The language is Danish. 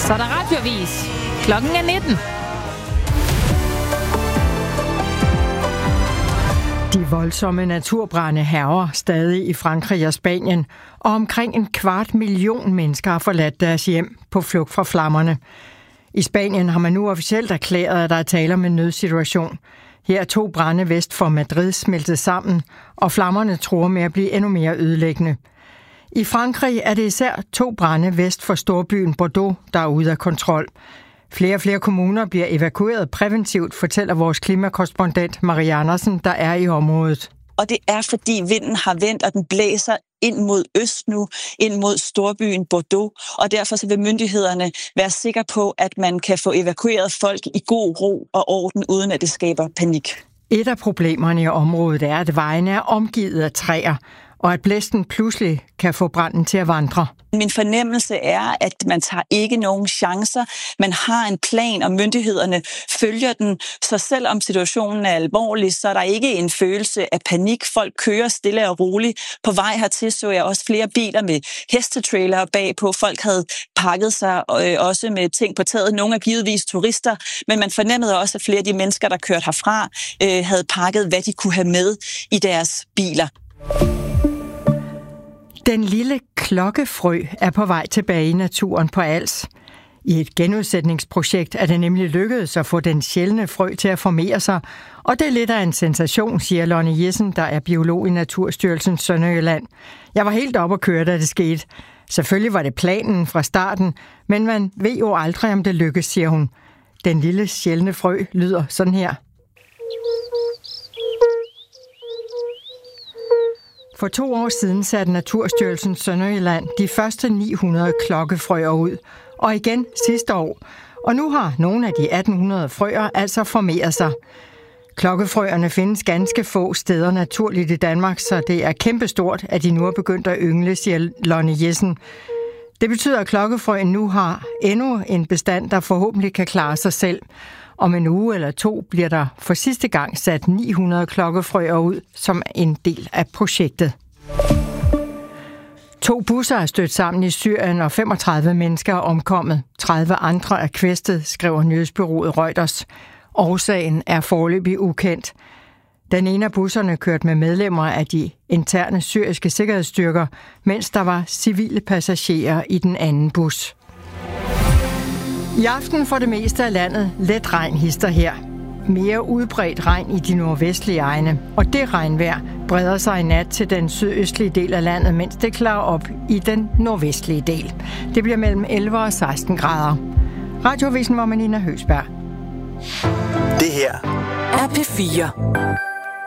Så er der radioavis. Klokken er 19. De voldsomme naturbrande hærger stadig i Frankrig og Spanien, og omkring 250.000 mennesker har forladt deres hjem på flugt fra flammerne. I Spanien har man nu officielt erklæret, at der er tale om en nødsituation. Her er 2 brande vest for Madrid smeltet sammen, og flammerne truer med at blive endnu mere ødelæggende. I Frankrig er det især 2 brande vest for storbyen Bordeaux, der er ude af kontrol. Flere og flere kommuner bliver evakueret præventivt, fortæller vores klimakorrespondent Maria Andersen, der er i området. Og det er, fordi vinden har vendt, og den blæser ind mod øst nu, ind mod storbyen Bordeaux. Og derfor så vil myndighederne være sikre på, at man kan få evakueret folk i god ro og orden, uden at det skaber panik. Et af problemerne i området er, at vejene er omgivet af træer, og at blæsten pludselig kan få branden til at vandre. Min fornemmelse er, at man tager ikke nogen chancer. Man har en plan, og myndighederne følger den. Så selvom situationen er alvorlig, så er der ikke en følelse af panik. Folk kører stille og roligt. På vej hertil så jeg også flere biler med hestetrailere bagpå. Folk havde pakket sig også med ting på taget. Nogle er givetvis turister, men man fornemmede også, at flere af de mennesker, der kørte herfra, havde pakket, hvad de kunne have med i deres biler. Den lille klokkefrø er på vej tilbage i naturen på Als. I et genudsætningsprojekt er det nemlig lykkedes at få den sjældne frø til at formere sig, og det er lidt af en sensation, siger Lonnie Jessen, der er biolog i Naturstyrelsen Sønderjylland. Jeg var helt oppe at køre, da det skete. Selvfølgelig var det planen fra starten, men man ved jo aldrig, om det lykkes, siger hun. Den lille sjældne frø lyder sådan her. For 2 år siden satte Naturstyrelsen Sønderjylland de første 900 klokkefrøer ud, og igen sidste år. Og nu har nogle af de 1800 frøer altså formeret sig. Klokkefrøerne findes ganske få steder naturligt i Danmark, så det er kæmpestort, at de nu er begyndt at yngle, siger Lonnie Jessen. Det betyder, at klokkefrøen nu har endnu en bestand, der forhåbentlig kan klare sig selv. Om en uge eller 2 bliver der for sidste gang sat 900 klokkefrøer ud som en del af projektet. 2 busser er stødt sammen i Syrien, og 35 mennesker er omkommet. 30 andre er kvæstet, skriver nyhedsbureauet Reuters. Årsagen er foreløbig ukendt. Den ene af busserne kørte med medlemmer af de interne syriske sikkerhedsstyrker, mens der var civile passagerer i den anden bus. I aften for det meste af landet let regn hister her. Mere udbredt regn i de nordvestlige egne, og det regnvejr breder sig i nat til den sydøstlige del af landet, mens det klarer op i den nordvestlige del. Det bliver mellem 11 og 16 grader. Radioavisen var Malina Høgsberg. Det her er P4.